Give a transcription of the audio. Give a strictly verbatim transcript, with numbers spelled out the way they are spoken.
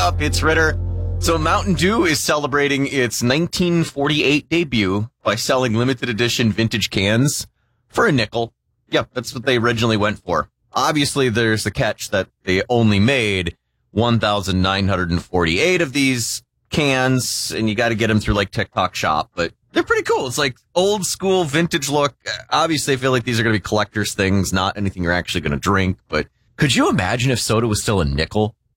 up? It's Ritter. So Mountain Dew is celebrating its nineteen forty-eight debut by selling limited edition vintage cans for a nickel. Yep, that's what they originally went for. Obviously, there's the catch that they only made one thousand nine hundred forty-eight of these cans, and you got to get them through like TikTok Shop, but they're pretty cool. It's like old school vintage look. Obviously, I feel like these are going to be collector's things, not anything you're actually going to drink, but could you imagine if soda was still a nickel